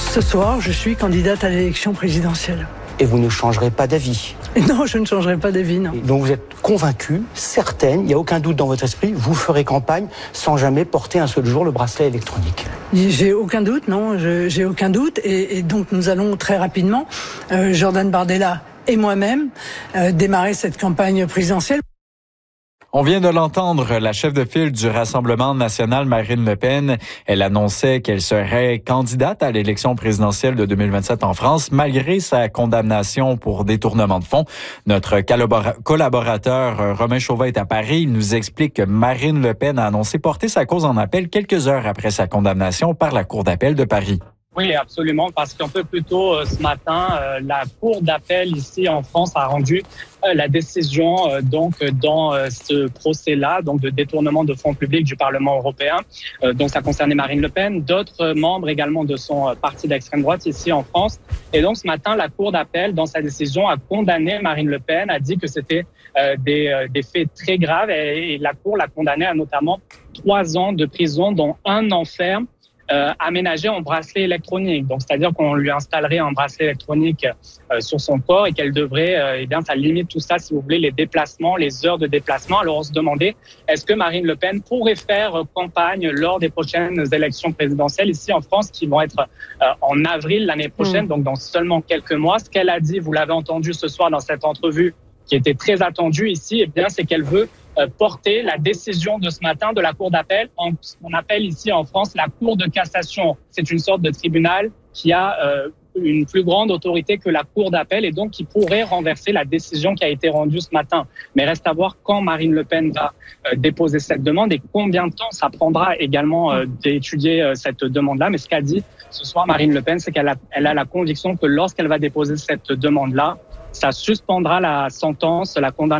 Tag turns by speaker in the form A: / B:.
A: Ce soir, je suis candidate à l'élection présidentielle.
B: Et vous ne changerez pas d'avis?
A: Non, je ne changerai pas d'avis, non.
B: Donc vous êtes convaincue, certaine, il n'y a aucun doute dans votre esprit, vous ferez campagne sans jamais porter un seul jour le bracelet électronique?
A: J'ai aucun doute, non, j'ai aucun doute. Et donc nous allons très rapidement, Jordan Bardella et moi-même, démarrer cette campagne présidentielle.
C: On vient de l'entendre, la chef de file du Rassemblement national, Marine Le Pen. Elle annonçait qu'elle serait candidate à l'élection présidentielle de 2027 en France, malgré sa condamnation pour détournement de fonds. Notre collaborateur Romain Chauvin est à Paris. Il nous explique que Marine Le Pen a annoncé porter sa cause en appel quelques heures après sa condamnation par la Cour d'appel de Paris.
D: Oui, absolument, parce qu'un peu plus tôt ce matin, la Cour d'appel ici en France a rendu la décision donc dans ce procès-là, donc de détournement de fonds publics du Parlement européen. Donc ça concernait Marine Le Pen, d'autres membres également de son parti d'extrême droite ici en France. Et donc ce matin, la Cour d'appel, dans sa décision, a condamné Marine Le Pen, a dit que c'était des faits très graves et la Cour l'a condamnée à notamment 3 ans de prison, dont 1 an ferme. Aménagé en bracelet électronique. Donc, c'est-à-dire qu'on lui installerait un bracelet électronique sur son corps et qu'elle devrait, ça limite tout ça, si vous voulez, les déplacements, les heures de déplacement. Alors, on se demandait, est-ce que Marine Le Pen pourrait faire campagne lors des prochaines élections présidentielles ici en France, qui vont être en avril l'année prochaine, donc dans seulement quelques mois. Ce qu'elle a dit, vous l'avez entendu ce soir dans cette entrevue, qui était très attendue ici, eh bien, c'est qu'elle veut porter la décision de ce matin de la Cour d'appel, ce qu'on appelle ici en France la Cour de cassation. C'est une sorte de tribunal qui a une plus grande autorité que la Cour d'appel et donc qui pourrait renverser la décision qui a été rendue ce matin. Mais reste à voir quand Marine Le Pen va déposer cette demande et combien de temps ça prendra également d'étudier cette demande-là. Mais ce qu'a dit ce soir Marine Le Pen, c'est qu'elle a la conviction que lorsqu'elle va déposer cette demande-là, ça suspendra la sentence, la condamnation